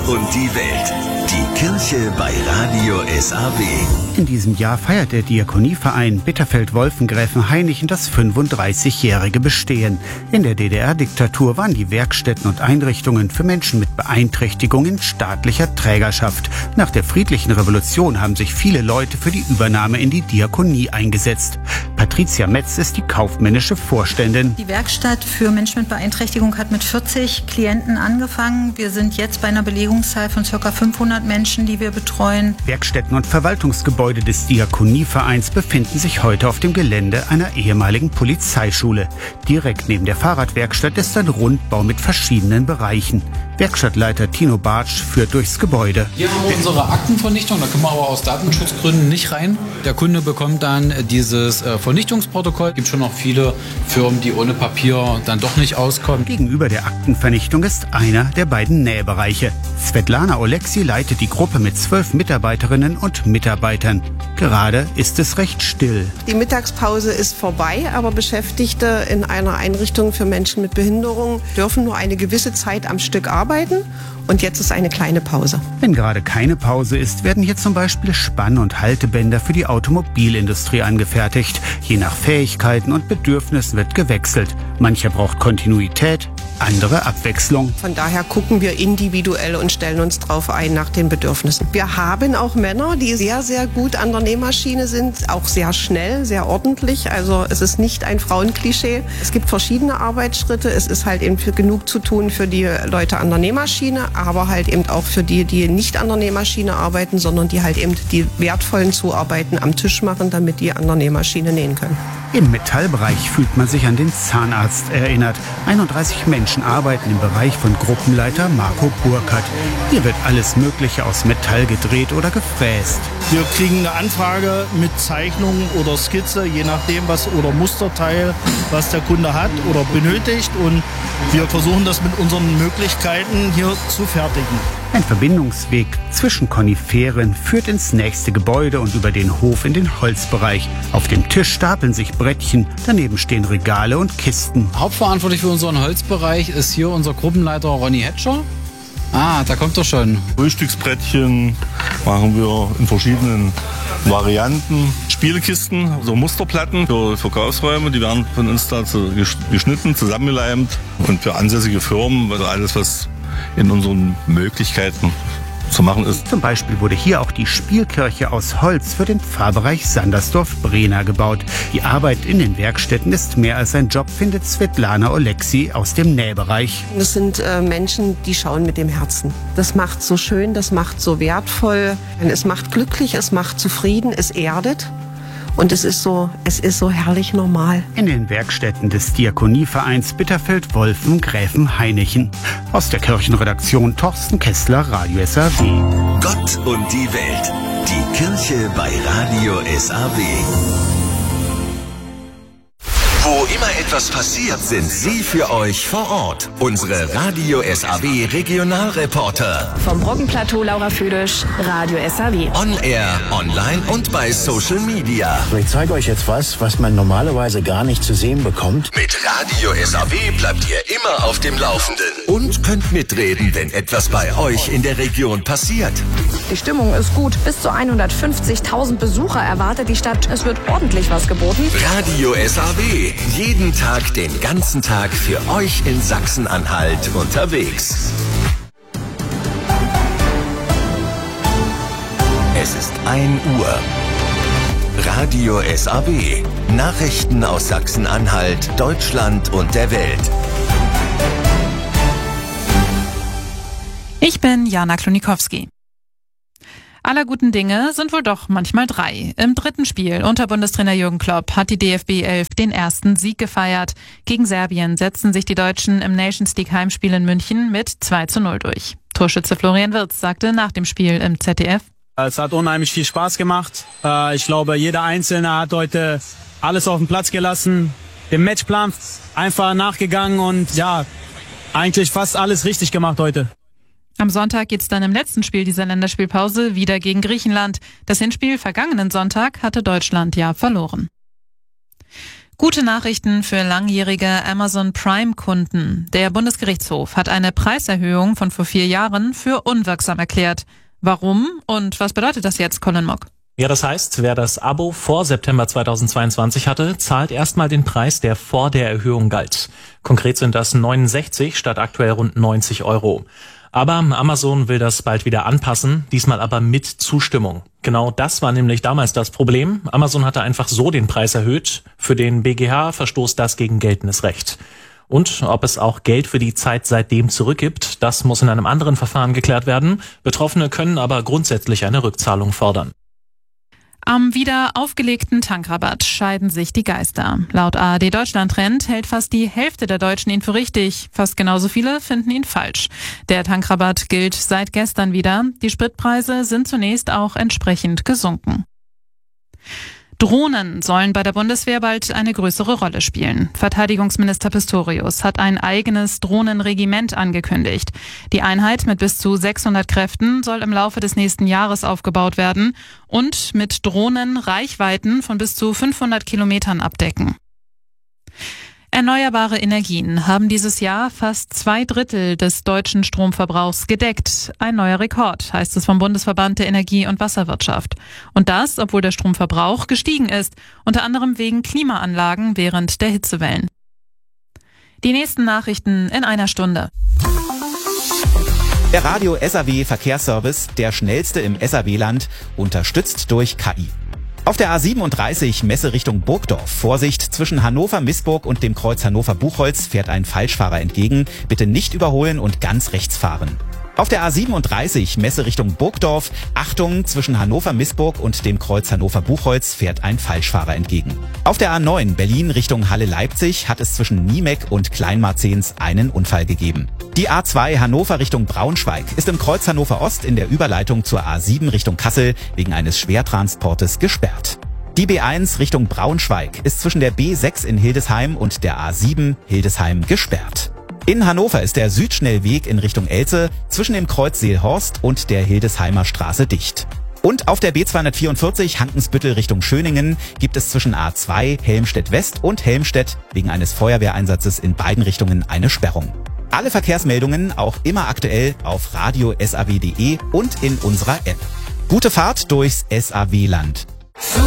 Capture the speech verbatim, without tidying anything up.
und die Welt. Die Kirche bei Radio S A W. In diesem Jahr feiert der Diakonieverein Bitterfeld-Wolfengräfenhainichen das fünfunddreißigjährige Bestehen. In der D D R-Diktatur waren die Werkstätten und Einrichtungen für Menschen mit Beeinträchtigung in staatlicher Trägerschaft. Nach der friedlichen Revolution haben sich viele Leute für die Übernahme in die Diakonie eingesetzt. Patricia Metz ist die kaufmännische Vorständin. Die Werkstatt für Menschen mit Beeinträchtigung hat mit vierzig Klienten angefangen. Wir sind jetzt bei einer Belegungszahl von ca. fünfhundert Menschen, die wir betreuen. Werkstätten und Verwaltungsgebäude des Diakonievereins befinden sich heute auf dem Gelände einer ehemaligen Polizeischule. Direkt neben der Fahrradwerkstatt ist ein Rundbau mit verschiedenen Bereichen. Werkstattleiter Tino Bartsch führt durchs Gebäude. Hier haben wir unsere Aktenvernichtung, da können wir aber aus Datenschutzgründen nicht rein. Der Kunde bekommt dann dieses äh, Vernichtungsprotokoll. Es gibt schon noch viele Firmen, die ohne Papier dann doch nicht auskommen. Gegenüber der Aktenvernichtung ist einer der beiden Nähbereiche. Svetlana Oleksi leitet die Gruppe mit zwölf Mitarbeiterinnen und Mitarbeitern. Gerade ist es recht still. Die Mittagspause ist vorbei, aber Beschäftigte in einer Einrichtung für Menschen mit Behinderung dürfen nur eine gewisse Zeit am Stück arbeiten. Und jetzt ist eine kleine Pause. Wenn gerade keine Pause ist, werden hier zum Beispiel Spann- und Haltebänder für die Automobilindustrie angefertigt. Je nach Fähigkeiten und Bedürfnissen wird gewechselt. Mancher braucht Kontinuität, andere Abwechslung. Von daher gucken wir individuell und stellen uns drauf ein nach den Bedürfnissen. Wir haben auch Männer, die sehr, sehr gut an der Nähmaschine sind, auch sehr schnell, sehr ordentlich. Also es ist nicht ein Frauenklischee. Es gibt verschiedene Arbeitsschritte. Es ist halt eben für genug zu tun für die Leute an der Nähmaschine, aber halt eben auch für die, die nicht an der Nähmaschine arbeiten, sondern die halt eben die wertvollen Zuarbeiten am Tisch machen, damit die an der Nähmaschine nähen können. Im Metallbereich fühlt man sich an den Zahnarzt erinnert. einunddreißig Menschen arbeiten im Bereich von Gruppenleiter Marco Burkhardt. Hier wird alles Mögliche aus Metall gedreht oder gefräst. Wir kriegen eine Anfrage mit Zeichnung oder Skizze, je nachdem was oder Musterteil, was der Kunde hat oder benötigt. Und wir versuchen das mit unseren Möglichkeiten hier zu fertigen. Ein Verbindungsweg zwischen Koniferen führt ins nächste Gebäude und über den Hof in den Holzbereich. Auf dem Tisch stapeln sich Brettchen, daneben stehen Regale und Kisten. Hauptverantwortlich für unseren Holzbereich ist hier unser Gruppenleiter Ronny Hetscher. Ah, da kommt er schon. Frühstücksbrettchen machen wir in verschiedenen Varianten. Spielkisten, so Musterplatten für Verkaufsräume, die werden von uns da geschnitten, zusammengeleimt. Und für ansässige Firmen, also alles, was in unseren Möglichkeiten zu machen ist. Zum Beispiel wurde hier auch die Spielkirche aus Holz für den Pfarrbereich Sandersdorf-Brena gebaut. Die Arbeit in den Werkstätten ist mehr als ein Job, findet Svetlana Oleksi aus dem Nähbereich. Das sind äh, Menschen, die schauen mit dem Herzen. Das macht so schön, das macht so wertvoll. Es macht glücklich, es macht zufrieden, es erdet. Und es ist so, es ist so herrlich normal. In den Werkstätten des Diakonievereins Bitterfeld-Wolfengräfenhainichen. Aus der Kirchenredaktion Thorsten Kessler, Radio S A W. Gott und die Welt. Die Kirche bei Radio S A W. Wo immer etwas passiert, sind Sie für euch vor Ort. Unsere Radio S A W Regionalreporter. Vom Brockenplateau Laura Füdisch, Radio S A W. On Air, online und bei Social Media. Ich zeige euch jetzt was, was man normalerweise gar nicht zu sehen bekommt. Mit Radio S A W bleibt ihr immer auf dem Laufenden. Und könnt mitreden, wenn etwas bei euch in der Region passiert. Die Stimmung ist gut. Bis zu hundertfünfzigtausend Besucher erwartet die Stadt. Es wird ordentlich was geboten. Radio S A W. Jeden Tag, den ganzen Tag für euch in Sachsen-Anhalt unterwegs. Es ist ein Uhr. Radio S A W. Nachrichten aus Sachsen-Anhalt, Deutschland und der Welt. Ich bin Jana Klonikowski. Aller guten Dinge sind wohl doch manchmal drei. Im dritten Spiel unter Bundestrainer Jürgen Klopp hat die D F B elf den ersten Sieg gefeiert. Gegen Serbien setzten sich die Deutschen im Nations League Heimspiel in München mit zwei zu null durch. Torschütze Florian Wirtz sagte nach dem Spiel im Z D F: Es hat unheimlich viel Spaß gemacht. Ich glaube, jeder Einzelne hat heute alles auf den Platz gelassen, dem Matchplan einfach nachgegangen und ja, eigentlich fast alles richtig gemacht heute. Am Sonntag geht's dann im letzten Spiel dieser Länderspielpause wieder gegen Griechenland. Das Hinspiel vergangenen Sonntag hatte Deutschland ja verloren. Gute Nachrichten für langjährige Amazon Prime-Kunden. Der Bundesgerichtshof hat eine Preiserhöhung von vor vier Jahren für unwirksam erklärt. Warum und was bedeutet das jetzt, Colin Mock? Ja, das heißt, wer das Abo vor September zweitausendzweiundzwanzig hatte, zahlt erstmal den Preis, der vor der Erhöhung galt. Konkret sind das neunundsechzig statt aktuell rund neunzig Euro. Aber Amazon will das bald wieder anpassen, diesmal aber mit Zustimmung. Genau das war nämlich damals das Problem. Amazon hatte einfach so den Preis erhöht. Für den B G H verstoßt das gegen geltendes Recht. Und ob es auch Geld für die Zeit seitdem zurückgibt, das muss in einem anderen Verfahren geklärt werden. Betroffene können aber grundsätzlich eine Rückzahlung fordern. Am wieder aufgelegten Tankrabatt scheiden sich die Geister. Laut A R D Deutschland Trend hält fast die Hälfte der Deutschen ihn für richtig. Fast genauso viele finden ihn falsch. Der Tankrabatt gilt seit gestern wieder. Die Spritpreise sind zunächst auch entsprechend gesunken. Drohnen sollen bei der Bundeswehr bald eine größere Rolle spielen. Verteidigungsminister Pistorius hat ein eigenes Drohnenregiment angekündigt. Die Einheit mit bis zu sechshundert Kräften soll im Laufe des nächsten Jahres aufgebaut werden und mit Drohnen Reichweiten von bis zu fünfhundert Kilometern abdecken. Erneuerbare Energien haben dieses Jahr fast zwei Drittel des deutschen Stromverbrauchs gedeckt. Ein neuer Rekord, heißt es vom Bundesverband der Energie- und Wasserwirtschaft. Und das, obwohl der Stromverbrauch gestiegen ist, unter anderem wegen Klimaanlagen während der Hitzewellen. Die nächsten Nachrichten in einer Stunde. Der Radio S A W Verkehrsservice, der schnellste im S A W-Land, unterstützt durch K I. Auf der A siebenunddreißig Messe Richtung Burgdorf. Vorsicht, zwischen Hannover-Missburg und dem Kreuz Hannover-Buchholz fährt ein Falschfahrer entgegen. Bitte nicht überholen und ganz rechts fahren. Auf der A siebenunddreißig Messe Richtung Burgdorf. Achtung, zwischen Hannover-Missburg und dem Kreuz Hannover-Buchholz fährt ein Falschfahrer entgegen. Auf der A neun Berlin Richtung Halle-Leipzig hat es zwischen Niemek und Kleinmarzens einen Unfall gegeben. Die A zwei Hannover Richtung Braunschweig ist im Kreuz Hannover Ost in der Überleitung zur A sieben Richtung Kassel wegen eines Schwertransportes gesperrt. Die B eins Richtung Braunschweig ist zwischen der B sechs in Hildesheim und der A sieben Hildesheim gesperrt. In Hannover ist der Südschnellweg in Richtung Elze zwischen dem Kreuz Seelhorst und der Hildesheimer Straße dicht. Und auf der B zweihundertvierundvierzig Hankensbüttel Richtung Schöningen gibt es zwischen A zwei Helmstedt West und Helmstedt wegen eines Feuerwehreinsatzes in beiden Richtungen eine Sperrung. Alle Verkehrsmeldungen auch immer aktuell auf radio S A W punkt de und in unserer App. Gute Fahrt durchs S A W-Land.